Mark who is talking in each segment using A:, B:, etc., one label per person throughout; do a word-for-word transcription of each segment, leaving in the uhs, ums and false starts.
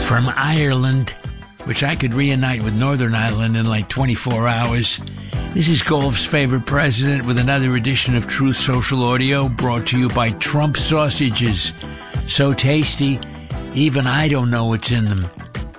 A: From Ireland, which I could reunite with Northern Ireland in like twenty-four hours, this is Golf's favorite president with another edition of Truth Social Audio, brought to you by Trump Sausages. So tasty, even I don't know what's in them.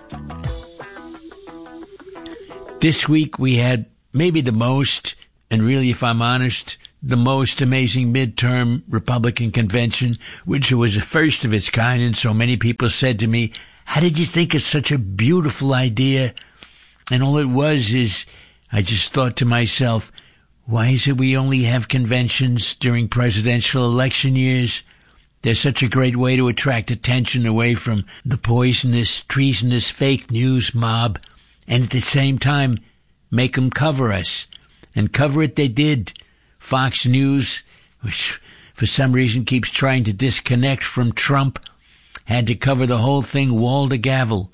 A: This week we had maybe the most, and really, if I'm honest, the most amazing midterm Republican convention, which was the first of its kind, and so many people said to me, how did you think of such a beautiful idea? And all it was is, I just thought to myself, why is it we only have conventions during presidential election years? They're such a great way to attract attention away from the poisonous, treasonous fake news mob, and at the same time, make them cover us. And cover it they did. Fox News, which for some reason keeps trying to disconnect from Trump, had to cover the whole thing wall to gavel.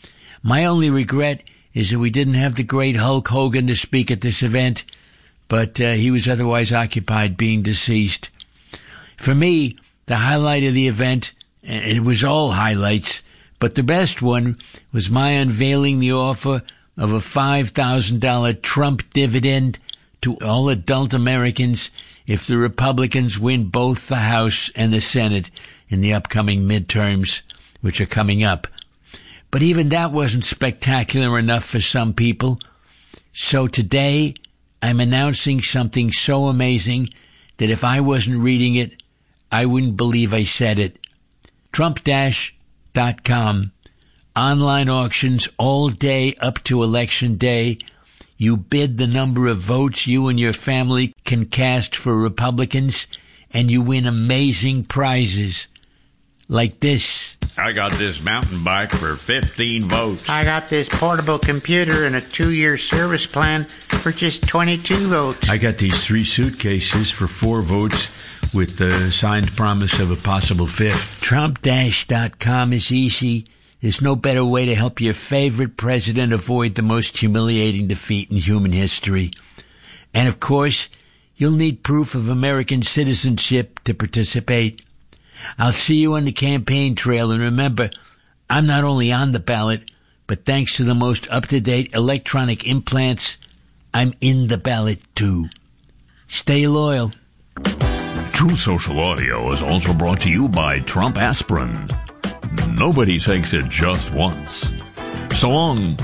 A: My only regret is that we didn't have the great Hulk Hogan to speak at this event, but uh, he was otherwise occupied being deceased. For me, the highlight of the event, and it was all highlights, but the best one was my unveiling the offer of a five thousand dollars Trump dividend to all adult Americans if the Republicans win both the House and the Senate in the upcoming midterms, which are coming up. But even that wasn't spectacular enough for some people. So today, I'm announcing something so amazing that if I wasn't reading it, I wouldn't believe I said it. Trump Dash dot com. Online auctions all day up to Election Day. You bid the number of votes you and your family can cast for Republicans, and you win amazing prizes. Like this.
B: I got this mountain bike for fifteen votes.
C: I got this portable computer and a two-year service plan for just twenty-two votes.
A: I got these three suitcases for four votes with the signed promise of a possible fifth. Trump Dash dot com is easy. There's no better way to help your favorite president avoid the most humiliating defeat in human history. And of course, you'll need proof of American citizenship to participate. I'll see you on the campaign trail, and remember, I'm not only on the ballot, but thanks to the most up-to-date electronic implants, I'm in the ballot too. Stay loyal.
B: True Social Audio is also brought to you by Trump Aspirin. Nobody takes it just once. So long.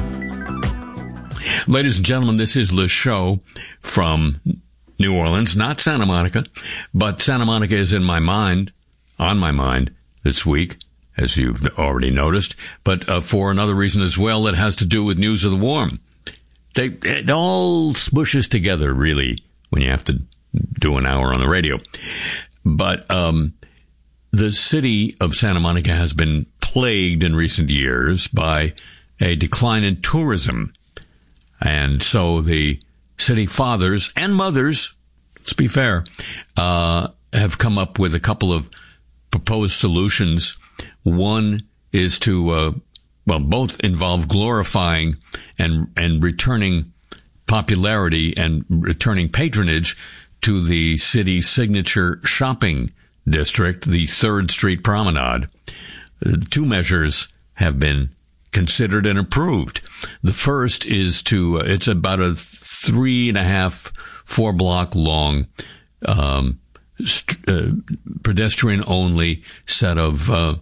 B: Ladies and gentlemen, this is Le Show from New Orleans, not Santa Monica, but Santa Monica is in my mind, on my mind this week, as you've already noticed, but uh, for another reason as well that has to do with News of the Warm. They, it all smushes together, really, when you have to do an hour on the radio. But um, the city of Santa Monica has been plagued in recent years by a decline in tourism. And so the city fathers and mothers, let's be fair, uh, have come up with a couple of proposed solutions. One is to, uh, well, both involve glorifying and, and returning popularity and returning patronage to the city's signature shopping district, the Third Street Promenade. The two measures have been considered and approved. The first is to, uh, it's about a three and a half, four block long, um, st- uh, pedestrian only set of, uh,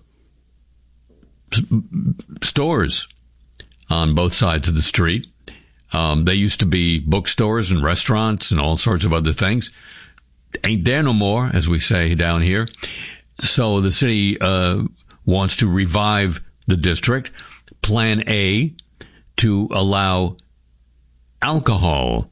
B: s- stores on both sides of the street. Um, they used to be bookstores and restaurants and all sorts of other things. Ain't there no more, as we say down here. So the city, uh, wants to revive the district. Plan A, to allow alcohol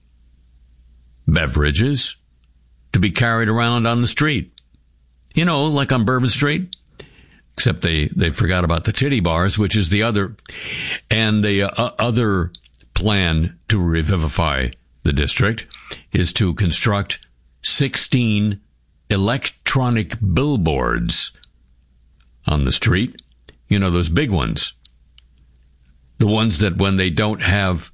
B: beverages to be carried around on the street. You know, like on Bourbon Street. Except they, they forgot about the titty bars, which is the other. And the uh, other plan to revivify the district is to construct sixteen electronic billboards on the street. You know, those big ones. The ones that when they don't have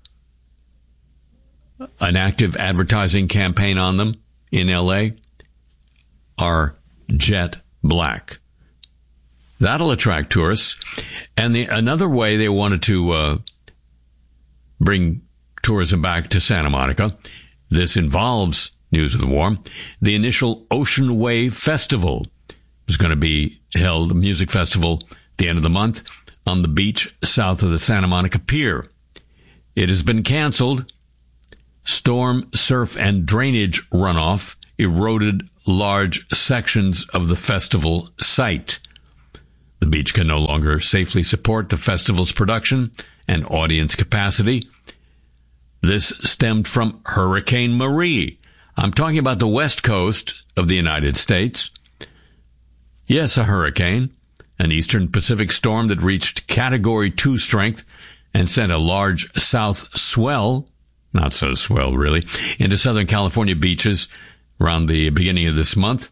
B: an active advertising campaign on them in L A are jet black. That'll attract tourists. And the, another way they wanted to uh, bring tourism back to Santa Monica, this involves News of the War. The initial Ocean Wave Festival is going to be held, a music festival, at the end of the month on the beach south of the Santa Monica Pier. It has been canceled. Storm, surf, and drainage runoff eroded large sections of the festival site. The beach can no longer safely support the festival's production and audience capacity. This stemmed from Hurricane Marie. I'm talking about the west coast of the United States. Yes, a hurricane, an eastern Pacific storm that reached Category two strength and sent a large south swell, not so swell really, into Southern California beaches around the beginning of this month.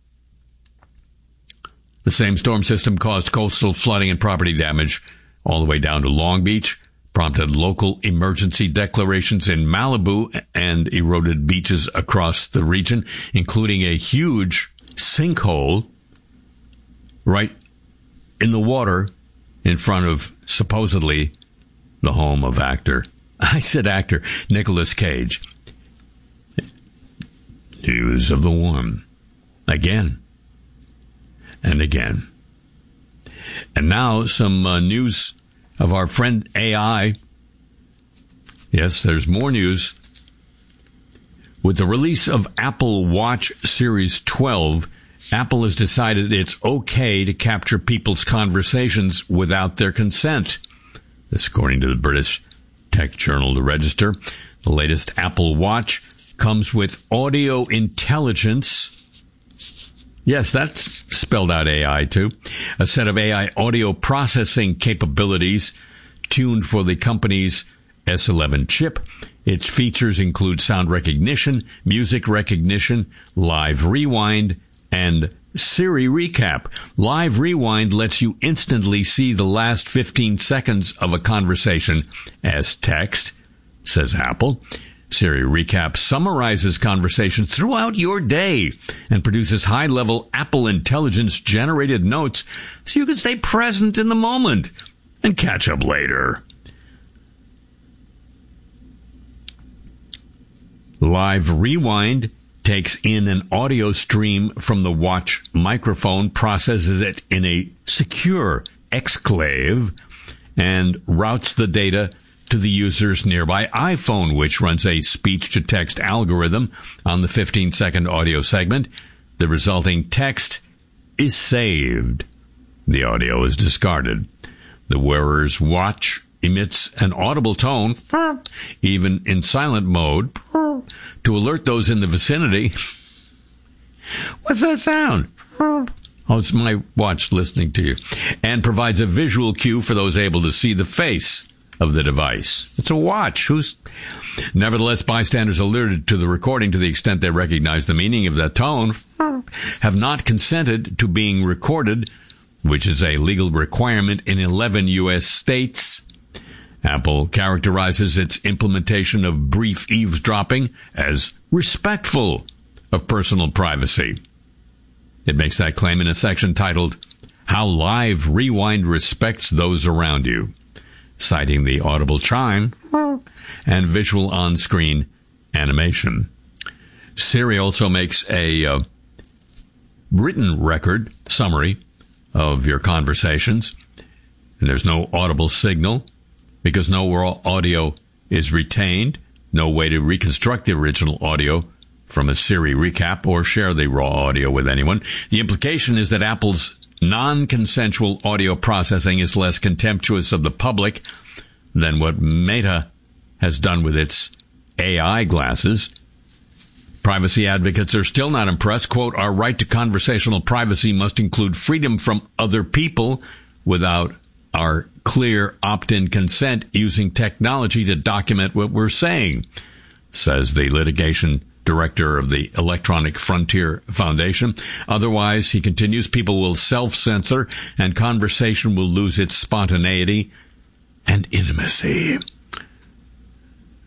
B: The same storm system caused coastal flooding and property damage all the way down to Long Beach, prompted local emergency declarations in Malibu, and eroded beaches across the region, including a huge sinkhole right in the water in front of supposedly the home of actor, I said actor, Nicolas Cage. News of the War. Again. And again. And now some uh, news of our friend A I. Yes, there's more news. With the release of Apple Watch Series twelve, Apple has decided it's okay to capture people's conversations without their consent. This according to the British tech journal The Register. The latest Apple Watch comes with audio intelligence. Yes, that's spelled out A I, too. A set of A I audio processing capabilities tuned for the company's S eleven chip. Its features include sound recognition, music recognition, live rewind, and Siri Recap. Live Rewind lets you instantly see the last fifteen seconds of a conversation as text, says Apple. Siri Recap summarizes conversations throughout your day and produces high-level Apple Intelligence-generated notes so you can stay present in the moment and catch up later. Live Rewind takes in an audio stream from the watch microphone, processes it in a secure exclave, and routes the data to the user's nearby iPhone, which runs a speech-to-text algorithm on the fifteen-second audio segment. The resulting text is saved. The audio is discarded. The wearer's watch emits an audible tone, even in silent mode, to alert those in the vicinity. What's that sound? Oh, it's my watch listening to you. And provides a visual cue for those able to see the face of the device. It's a watch. Who's... Nevertheless, bystanders alerted to the recording to the extent they recognize the meaning of that tone have not consented to being recorded, which is a legal requirement in eleven U S states. Apple characterizes its implementation of brief eavesdropping as respectful of personal privacy. It makes that claim in a section titled, How Live Rewind Respects Those Around You, citing the audible chime and visual on-screen animation. Siri also makes a uh, written record summary of your conversations, and there's no audible signal because no raw audio is retained, no way to reconstruct the original audio from a Siri recap or share the raw audio with anyone. The implication is that Apple's non-consensual audio processing is less contemptuous of the public than what Meta has done with its A I glasses. Privacy advocates are still not impressed. Quote, our right to conversational privacy must include freedom from other people without our clear opt-in consent using technology to document what we're saying, says the litigation director of the Electronic Frontier Foundation. Otherwise, he continues, people will self-censor and conversation will lose its spontaneity and intimacy.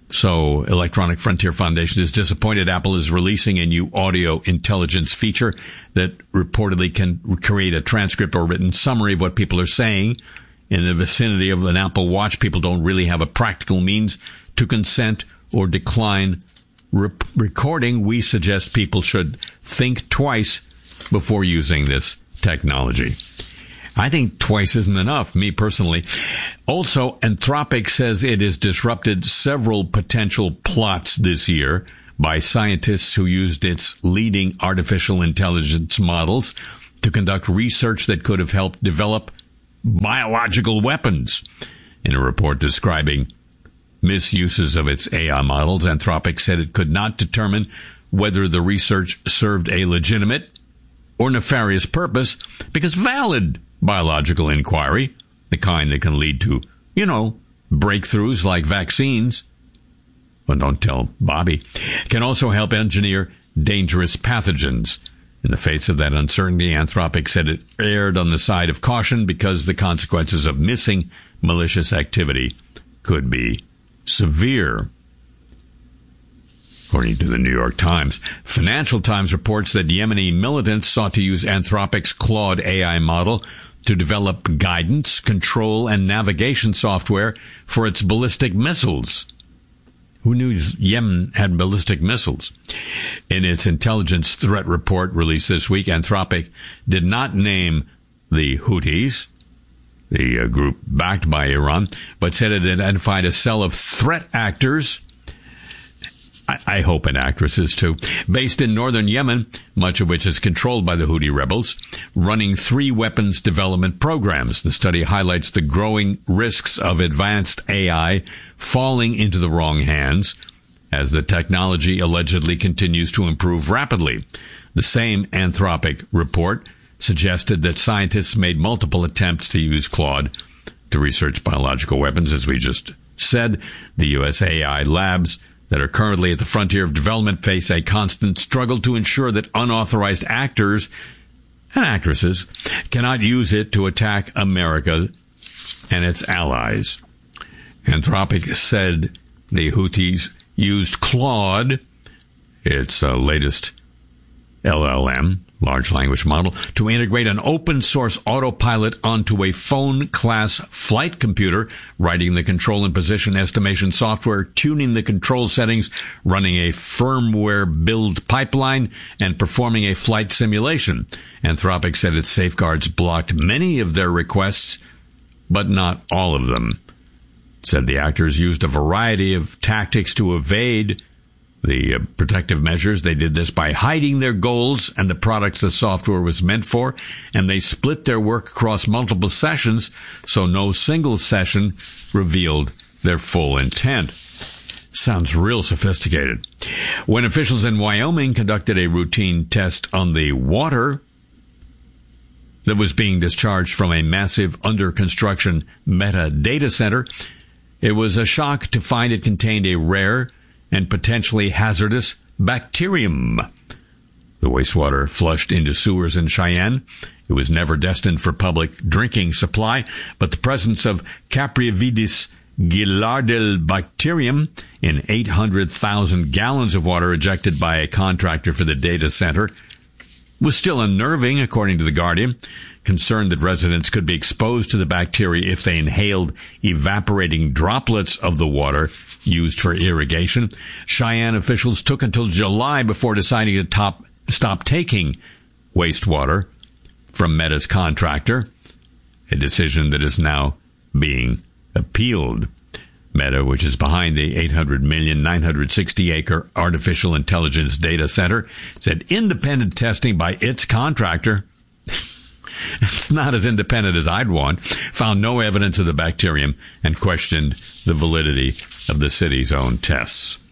B: So Electronic Frontier Foundation is disappointed Apple is releasing a new audio intelligence feature that reportedly can create a transcript or written summary of what people are saying. In the vicinity of an Apple Watch, people don't really have a practical means to consent or decline re- recording. We suggest people should think twice before using this technology. I think twice isn't enough, me personally. Also, Anthropic says it has disrupted several potential plots this year by scientists who used its leading artificial intelligence models to conduct research that could have helped develop biological weapons. In a report describing misuses of its A I models, Anthropic said it could not determine whether the research served a legitimate or nefarious purpose because valid biological inquiry, the kind that can lead to, you know, breakthroughs like vaccines, well, don't tell Bobby, can also help engineer dangerous pathogens. In the face of that uncertainty, Anthropic said it erred on the side of caution because the consequences of missing malicious activity could be severe. According to the New York Times, Financial Times reports that Yemeni militants sought to use Anthropic's Claude A I model to develop guidance, control, and navigation software for its ballistic missiles. Who knew Yemen had ballistic missiles? In its intelligence threat report released this week, Anthropic did not name the Houthis, the uh, group backed by Iran, but said it identified a cell of threat actors, I, I hope and actresses too, based in northern Yemen, much of which is controlled by the Houthi rebels, running three weapons development programs. The study highlights the growing risks of advanced A I falling into the wrong hands as the technology allegedly continues to improve rapidly. The same Anthropic report suggested that scientists made multiple attempts to use Claude to research biological weapons. As we just said, the U S A I labs that are currently at the frontier of development face a constant struggle to ensure that unauthorized actors and actresses cannot use it to attack America and its allies. Anthropic said the Houthis used Claude, its uh, latest L L M, large language model, to integrate an open-source autopilot onto a phone-class flight computer, writing the control and position estimation software, tuning the control settings, running a firmware build pipeline, and performing a flight simulation. Anthropic said its safeguards blocked many of their requests, but not all of them. It said the actors used a variety of tactics to evade the uh, protective measures. They did this by hiding their goals and the products the software was meant for, and they split their work across multiple sessions, so no single session revealed their full intent. Sounds real sophisticated. When officials in Wyoming conducted a routine test on the water that was being discharged from a massive under-construction Meta data center, it was a shock to find it contained a rare and potentially hazardous bacterium. The wastewater flushed into sewers in Cheyenne. It was never destined for public drinking supply, but the presence of Capreavidis gilardil bacterium in eight hundred thousand gallons of water ejected by a contractor for the data center was still unnerving, according to The Guardian. Concerned that residents could be exposed to the bacteria if they inhaled evaporating droplets of the water used for irrigation, Cheyenne officials took until July before deciding to top, stop taking wastewater from Meta's contractor, a decision that is now being appealed. Meta, which is behind the eight hundred million, nine hundred sixty acre artificial intelligence data center, said independent testing by its contractor, it's not as independent as I'd want, found no evidence of the bacterium and questioned the validity of the city's own tests.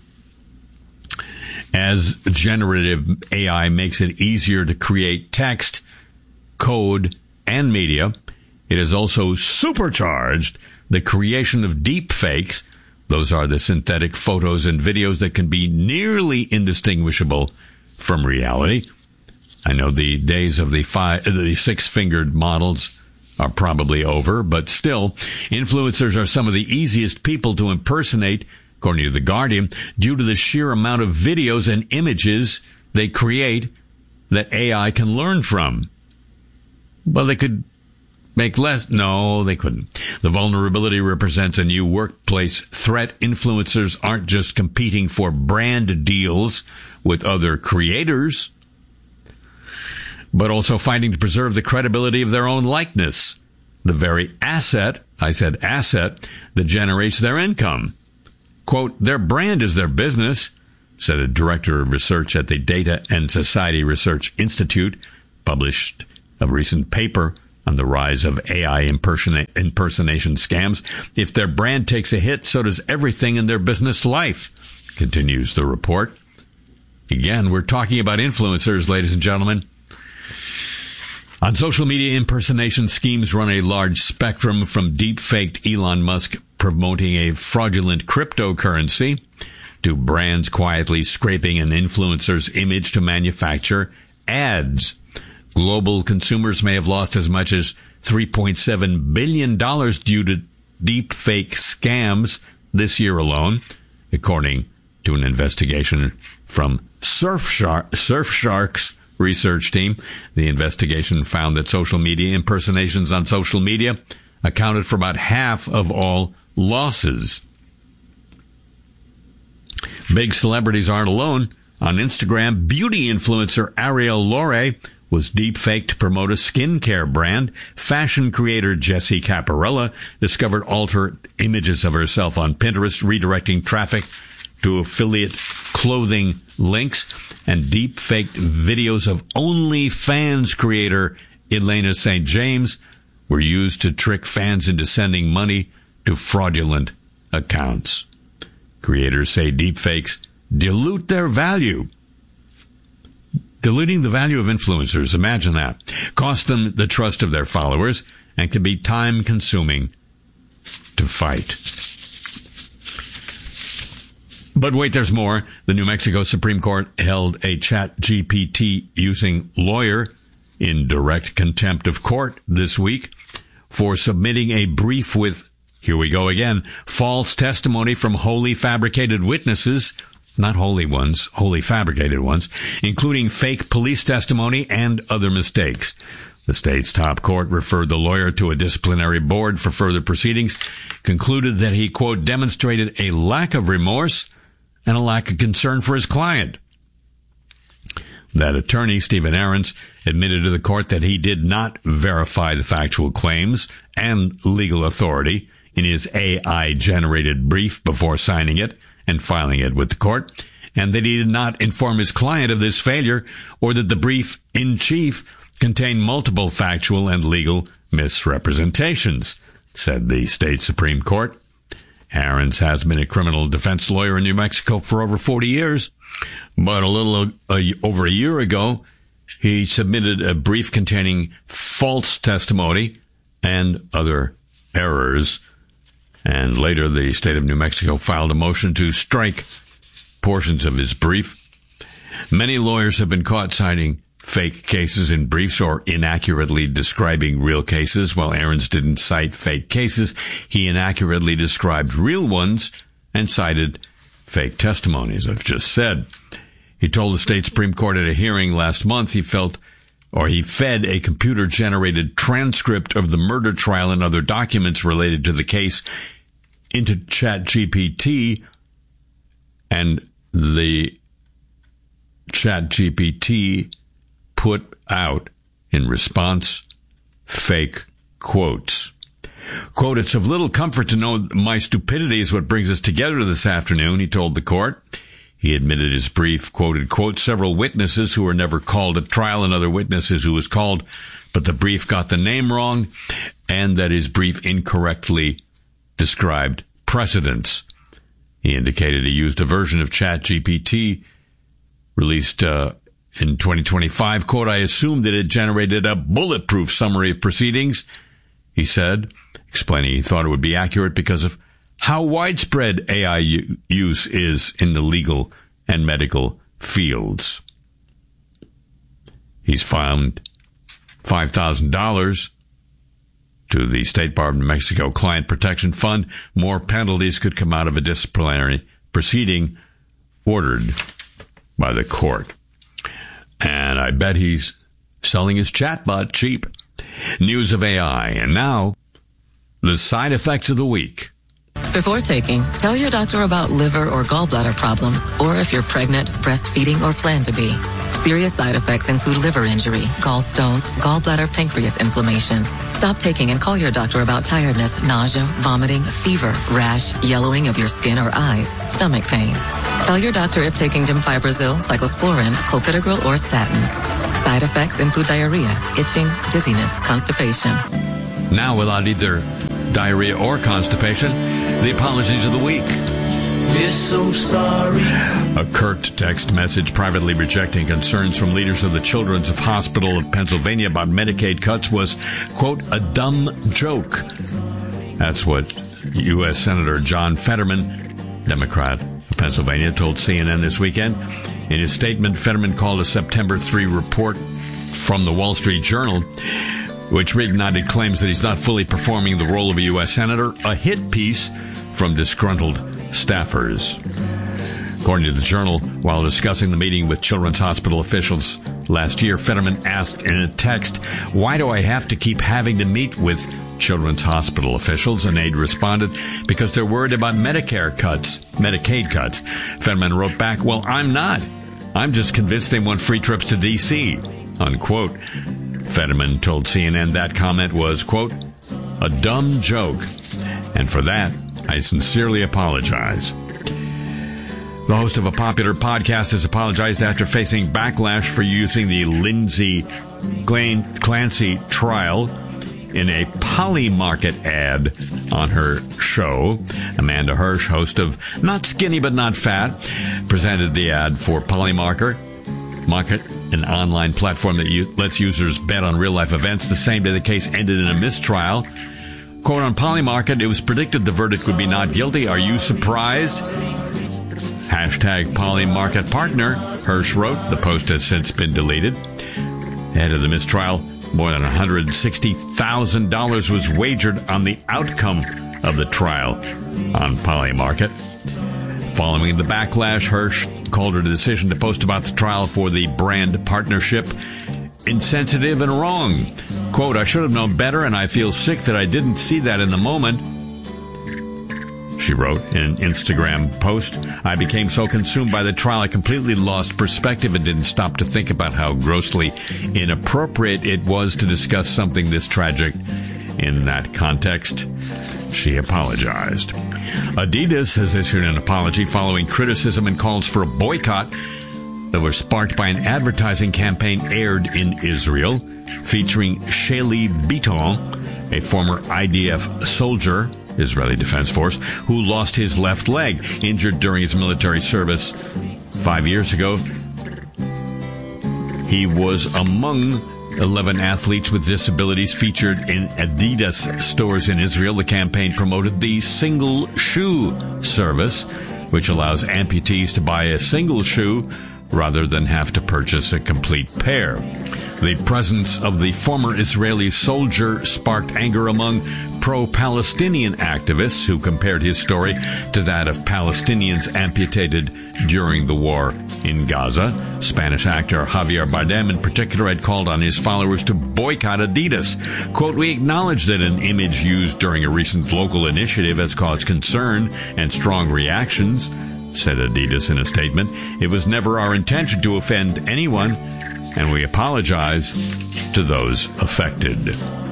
B: As generative A I makes it easier to create text, code, and media, it has also supercharged the creation of deep fakes. Those are the synthetic photos and videos that can be nearly indistinguishable from reality. I know the days of the five, the six-fingered models are probably over, but still, influencers are some of the easiest people to impersonate according to The Guardian, due to the sheer amount of videos and images they create that A I can learn from. Well, they could make less. No, they couldn't. The vulnerability represents a new workplace threat. Influencers aren't just competing for brand deals with other creators, but also fighting to preserve the credibility of their own likeness, the very asset, I said asset, that generates their income. Quote, their brand is their business, said a director of research at the Data and Society Research Institute, published a recent paper on the rise of A I impersona- impersonation scams. If their brand takes a hit, so does everything in their business life, continues the report. Again, we're talking about influencers, ladies and gentlemen. On social media, impersonation schemes run a large spectrum, from deep-faked Elon Musk promoting a fraudulent cryptocurrency to brands quietly scraping an influencer's image to manufacture ads. Global consumers may have lost as much as three point seven billion dollars due to deep-fake scams this year alone, according to an investigation from Surfshark, Surfshark's research team. The investigation found that social media impersonations on social media accounted for about half of all losses. Big celebrities aren't alone. On Instagram, beauty influencer Ariel Lore was deepfaked to promote a skincare brand. Fashion creator Jessie Caparella discovered altered images of herself on Pinterest, redirecting traffic to affiliate clothing links. And deepfaked videos of OnlyFans creator Elena Saint James were used to trick fans into sending money to fraudulent accounts. Creators say deepfakes dilute their value. Diluting the value of influencers, imagine that, cost them the trust of their followers and can be time-consuming to fight. But wait, there's more. The New Mexico Supreme Court held a ChatGPT using lawyer in direct contempt of court this week for submitting a brief with, here we go again, false testimony from wholly fabricated witnesses, not holy ones, wholly fabricated ones, including fake police testimony and other mistakes. The state's top court referred the lawyer to a disciplinary board for further proceedings, concluded that he, quote, demonstrated a lack of remorse and a lack of concern for his client. That attorney, Stephen Ahrens, admitted to the court that he did not verify the factual claims and legal authority in his A I-generated brief before signing it and filing it with the court, and that he did not inform his client of this failure or that the brief in chief contained multiple factual and legal misrepresentations, said the state Supreme Court. Ahrens has been a criminal defense lawyer in New Mexico for over forty years, but a little uh, over a year ago, he submitted a brief containing false testimony and other errors. And later, the state of New Mexico filed a motion to strike portions of his brief. Many lawyers have been caught citing fake cases in briefs or inaccurately describing real cases. While Ahrens didn't cite fake cases, he inaccurately described real ones and cited fake testimonies, I've just said. He told the state Supreme Court at a hearing last month he felt, or he fed a computer-generated transcript of the murder trial and other documents related to the case into ChatGPT, and the ChatGPT put out, in response, fake quotes. Quote, it's of little comfort to know my stupidity is what brings us together this afternoon, he told the court. He admitted his brief quoted, quote, several witnesses who were never called at trial and other witnesses who was called, but the brief got the name wrong, and that his brief incorrectly described precedents. He indicated he used a version of ChatGPT released uh, in twenty twenty-five. Quote, I assumed that it generated a bulletproof summary of proceedings, he said, explaining he thought it would be accurate because of how widespread A I u- use is in the legal and medical fields. He's fined five thousand dollars to the State Bar of New Mexico Client Protection Fund, more penalties could come out of a disciplinary proceeding ordered by the court. And I bet he's selling his chatbot cheap. News of A I. And now, the side effects of the week.
D: Before taking, tell your doctor about liver or gallbladder problems, or if you're pregnant, breastfeeding, or plan to be. Serious side effects include liver injury, gallstones, gallbladder, pancreas inflammation. Stop taking and call your doctor about tiredness, nausea, vomiting, fever, rash, yellowing of your skin or eyes, stomach pain. Tell your doctor if taking Gemfibrozil, cyclosporin, clopidogrel, or statins. Side effects include diarrhea, itching, dizziness, constipation.
B: Now, without either diarrhea or constipation, the apologies of the week.
E: We're so sorry.
B: A curt text message privately rejecting concerns from leaders of the Children's Hospital of Pennsylvania about Medicaid cuts was, quote, a dumb joke. That's what U S Senator John Fetterman, Democrat of Pennsylvania, told C N N this weekend. In his statement, Fetterman called a September third report from the Wall Street Journal, which reignited claims that he's not fully performing the role of a U S senator, a hit piece from disgruntled staffers. According to the Journal, while discussing the meeting with Children's Hospital officials last year, Fetterman asked in a text, "Why do I have to keep having to meet with Children's Hospital officials?" An aide responded, "Because they're worried about Medicare cuts, Medicaid cuts." Fetterman wrote back, "Well, I'm not. I'm just convinced they want free trips to D C, unquote. Fetterman told C N N that comment was, quote, a dumb joke, and for that, I sincerely apologize. The host of a popular podcast has apologized after facing backlash for using the Lindsay Clancy trial in a Polymarket ad on her show. Amanda Hirsch, host of Not Skinny But Not Fat, presented the ad for Polymarket, Market, an online platform that u- lets users bet on real-life events. The same day the case ended in a mistrial. Quote, on Polymarket, it was predicted the verdict would be not guilty. Are you surprised? Hashtag Polymarket partner, Hirsch wrote. The post has since been deleted. Ahead of the mistrial, more than one hundred sixty thousand dollars was wagered on the outcome of the trial on Polymarket. Following the backlash, Hirsch called her decision to post about the trial for the brand partnership insensitive and wrong. Quote, I should have known better, and I feel sick that I didn't see that in the moment. She wrote in an Instagram post, I became so consumed by the trial I completely lost perspective and didn't stop to think about how grossly inappropriate it was to discuss something this tragic in that context. She apologized. Adidas has issued an apology following criticism and calls for a boycott that were sparked by an advertising campaign aired in Israel featuring Shali Biton, a former I D F soldier, Israeli Defense Force, who lost his left leg, injured during his military service five years ago. He was among eleven athletes with disabilities featured in Adidas stores in Israel. The campaign promoted the single shoe service, which allows amputees to buy a single shoe rather than have to purchase a complete pair. The presence of the former Israeli soldier sparked anger among pro-Palestinian activists who compared his story to that of Palestinians amputated during the war in Gaza. Spanish actor Javier Bardem in particular had called on his followers to boycott Adidas. Quote, we acknowledge that an image used during a recent local initiative has caused concern and strong reactions, said Adidas in a statement. It was never our intention to offend anyone, and we apologize to those affected.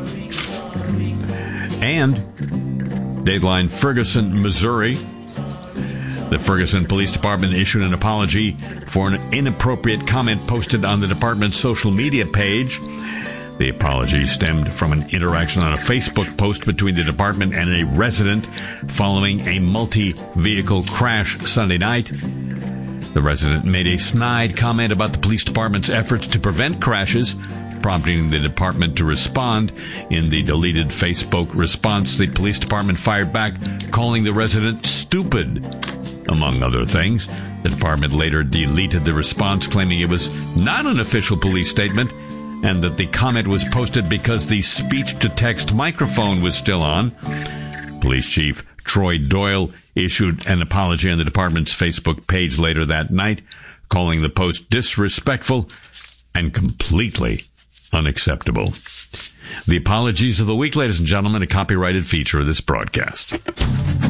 B: And Dateline Ferguson, Missouri. The Ferguson Police Department issued an apology for an inappropriate comment posted on the department's social media page. The apology stemmed from an interaction on a Facebook post between the department and a resident following a multi-vehicle crash Sunday night. The resident made a snide comment about the police department's efforts to prevent crashes, prompting the department to respond. In the deleted Facebook response, the police department fired back, calling the resident stupid, among other things. The department later deleted the response, claiming it was not an official police statement and that the comment was posted because the speech-to-text microphone was still on. Police Chief Troy Doyle issued an apology on the department's Facebook page later that night, calling the post disrespectful and completely unacceptable. The apologies of the week, ladies and gentlemen, a copyrighted feature of this broadcast.